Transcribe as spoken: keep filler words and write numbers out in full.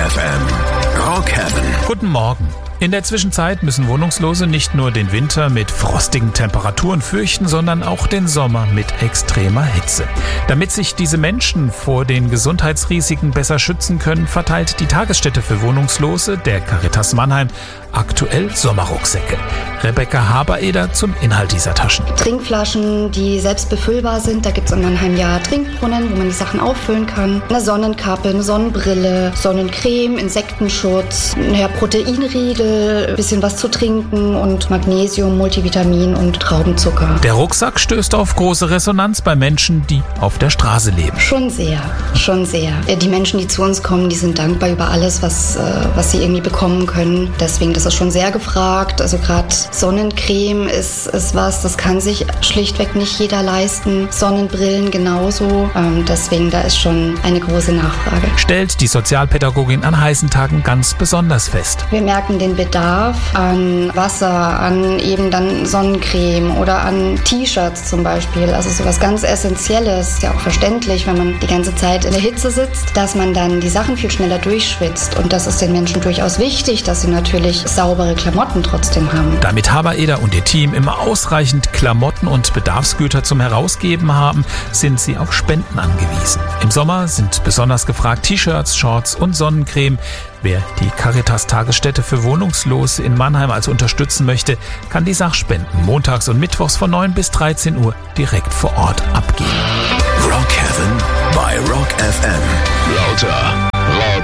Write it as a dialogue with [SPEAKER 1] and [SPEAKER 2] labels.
[SPEAKER 1] F M. Rock Heaven.
[SPEAKER 2] Guten Morgen. In der Zwischenzeit müssen Wohnungslose nicht nur den Winter mit frostigen Temperaturen fürchten, sondern auch den Sommer mit extremer Hitze. Damit sich diese Menschen vor den Gesundheitsrisiken besser schützen können, verteilt die Tagesstätte für Wohnungslose, der Caritas Mannheim, aktuell Sommerrucksäcke. Rebecca Habereder zum Inhalt dieser Taschen.
[SPEAKER 3] Trinkflaschen, die selbst befüllbar sind. Da gibt es in Mannheim ja Trinkbrunnen, wo man die Sachen auffüllen kann. Eine Sonnenkappe, eine Sonnenbrille, Sonnencreme, Insektenschutz, ja, Proteinriegel, ein bisschen was zu trinken und Magnesium, Multivitamin und Traubenzucker.
[SPEAKER 2] Der Rucksack stößt auf große Resonanz bei Menschen, die auf der Straße leben.
[SPEAKER 3] Schon sehr, schon sehr. Die Menschen, die zu uns kommen, die sind dankbar über alles, was, was sie irgendwie bekommen können. Deswegen, das ist schon sehr gefragt. Also gerade Sonnencreme ist, ist was, das kann sich schlichtweg nicht jeder leisten. Sonnenbrillen genauso. Ähm, deswegen, da ist schon eine große Nachfrage.
[SPEAKER 2] Stellt die Sozialpädagogin an heißen Tagen ganz besonders fest.
[SPEAKER 3] Wir merken den Bedarf an Wasser, an eben dann Sonnencreme oder an T-Shirts zum Beispiel. Also sowas ganz Essentielles. Ist ja auch verständlich, wenn man die ganze Zeit in der Hitze sitzt, dass man dann die Sachen viel schneller durchschwitzt. Und das ist den Menschen durchaus wichtig, dass sie natürlich saubere Klamotten trotzdem haben.
[SPEAKER 2] Damit Habereder und ihr Team immer ausreichend Klamotten und Bedarfsgüter zum Herausgeben haben, sind sie auf Spenden angewiesen. Im Sommer sind besonders gefragt T-Shirts, Shorts und Sonnencreme. Wer die Caritas-Tagesstätte für Wohnungslose in Mannheim also unterstützen möchte, kann die Sachspenden montags und mittwochs von neun bis dreizehn Uhr direkt vor Ort abgeben.
[SPEAKER 1] Rock Heaven bei Rock F M. Lauter.